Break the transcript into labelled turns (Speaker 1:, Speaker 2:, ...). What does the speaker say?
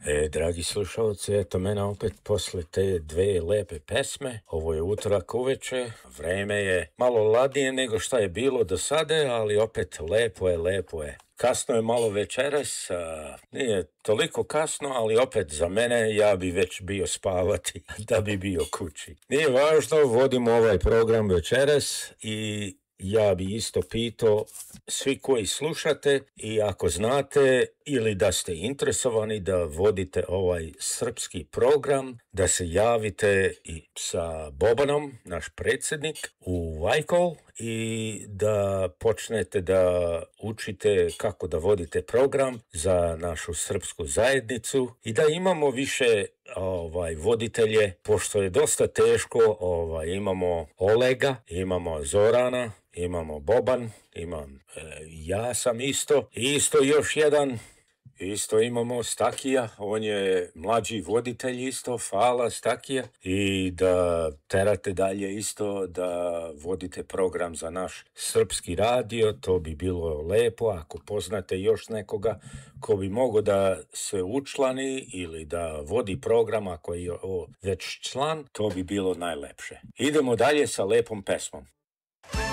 Speaker 1: Dragi slušalci, eto mene opet posle te dve lepe pesme. Ovo je utorak uveče, vreme je malo ladnije nego šta je bilo do sada, ali opet lepo je. Kasno je malo večeras, nije toliko kasno, ali opet za mene ja bi već bio spavati da bi bio kući. Nije važno, vodimo ovaj program večeras i ja bi isto pitao svi koji slušate i ako znate ili da ste interesovani da vodite ovaj srpski program, da se javite i sa Bobanom, naš predsjednik, u Vajkol i da počnete da učite kako da vodite program za našu srpsku zajednicu i da imamo više voditelje, pošto je dosta teško, imamo Olega, imamo Zorana, imamo Boban, ja sam isto još jedan. Isto imamo Stakija, on je mlađi voditelj isto, hvala Stakija, i da terate dalje isto da vodite program za naš srpski radio, to bi bilo lepo. Ako poznate još nekoga ko bi mogao da se učlani ili da vodi program ako je već član, to bi bilo najlepše. Idemo dalje sa lepom pesmom.